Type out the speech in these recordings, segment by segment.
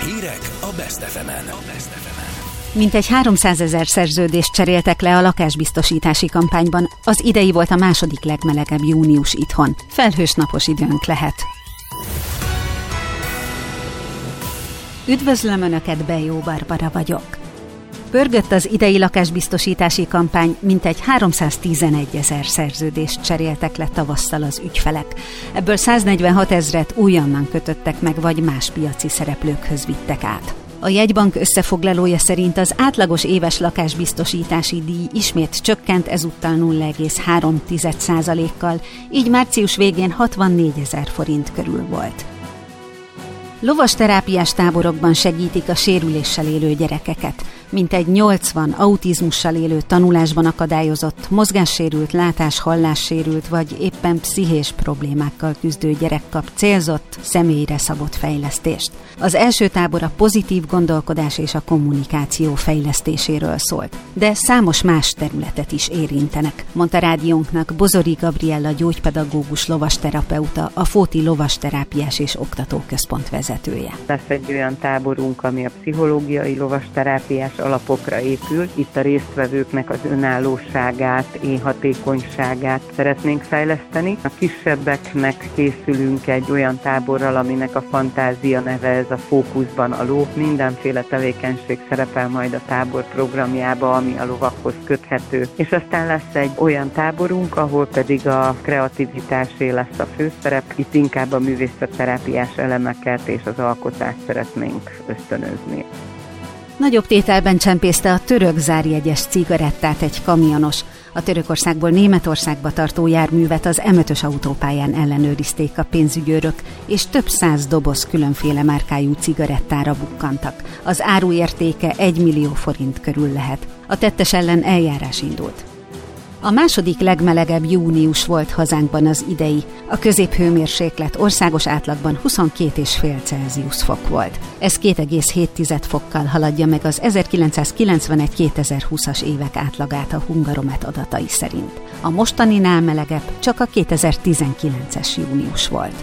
Hírek a Best FM-en. Mintegy 300 000 szerződést cseréltek le a lakásbiztosítási kampányban. Az idei volt a második legmelegebb június itthon. Felhős napos időnk lehet. Üdvözlöm Önöket, Bejó Barbara vagyok. Pörgött az idei lakásbiztosítási kampány, mintegy 311 000 szerződést cseréltek le tavasszal az ügyfelek. Ebből 146 000-et újonnan kötöttek meg, vagy más piaci szereplőkhöz vittek át. A jegybank összefoglalója szerint az átlagos éves lakásbiztosítási díj ismét csökkent, ezúttal 0,3%-kal, így március végén 64 000 forint körül volt. Lovasterápiás táborokban segítik a sérüléssel élő gyerekeket. Mintegy 80 autizmussal élő, tanulásban akadályozott, mozgássérült, látás-hallássérült vagy éppen pszichés problémákkal küzdő gyerek kap célzott, személyre szabott fejlesztést. Az első tábor a pozitív gondolkodás és a kommunikáció fejlesztéséről szólt, de számos más területet is érintenek, mondta rádiónknak Bozori Gabriella gyógypedagógus lovasterapeuta, a Fóti Lovasterápiás és Oktatóközpont vezetője. Lesz egy olyan táborunk, ami a pszichológiai lovasterápiás alapokra épül. Itt a résztvevőknek az önállóságát, énhatékonyságát szeretnénk fejleszteni. A kisebbeknek készülünk egy olyan táborral, aminek a fantázia neve, ez a fókuszban a ló. Mindenféle tevékenység szerepel majd a tábor programjába, ami a lovakhoz köthető. És aztán lesz egy olyan táborunk, ahol pedig a kreativitásé lesz a főszerep. Itt inkább a művészetterápiás elemeket és az alkotást szeretnénk ösztönözni. Nagyobb tételben csempészte a török zárjegyes cigarettát egy kamionos. A Törökországból Németországba tartó járművet az M5-ös autópályán ellenőrizték a pénzügyőrök, és több száz doboz különféle márkájú cigarettára bukkantak. Az áru értéke 1 millió forint körül lehet. A tettes ellen eljárás indult. A második legmelegebb június volt hazánkban az idei. A középhőmérséklet országos átlagban 22,5 Celsius fok volt. Ez 2,7 fokkal haladja meg az 1991-2020-as évek átlagát a Hungaromet adatai szerint. A mostaninál melegebb csak a 2019-es június volt.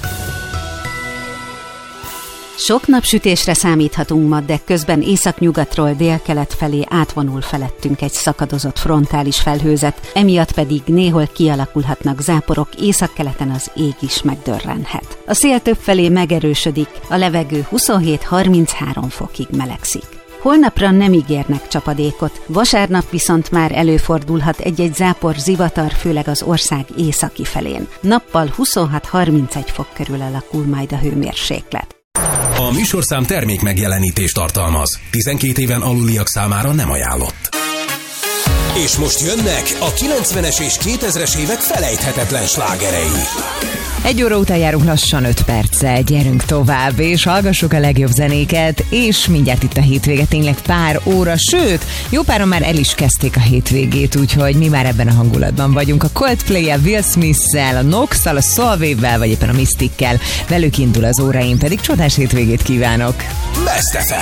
Sok napsütésre számíthatunk ma, de közben északnyugatról délkelet felé átvonul felettünk egy szakadozott frontális felhőzet, emiatt pedig néhol kialakulhatnak záporok, északkeleten az ég is megdörrenhet. A szél többfelé megerősödik, a levegő 27-33 fokig melegszik. Holnapra nem ígérnek csapadékot, vasárnap viszont már előfordulhat egy-egy zápor, zivatar, főleg az ország északi felén. Nappal 26-31 fok körül alakul majd a hőmérséklet. A műsorszám termék megjelenítést tartalmaz. 12 éven aluliak számára nem ajánlott. És most jönnek a 90-es és 2000-es évek felejthetetlen slágerei. 1 óra után járunk lassan 5 perccel, gyerünk tovább, és hallgassuk a legjobb zenéket, és mindjárt itt a hétvége, tényleg pár óra, sőt, jó páran már el is kezdték a hétvégét, úgyhogy mi már ebben a hangulatban vagyunk. A Coldplay-el, Will Smith-szel, a Nox-szal, a Solvay-vel, vagy éppen a Mystic-kel, velük indul az óra, én pedig csodás hétvégét kívánok! Best FM.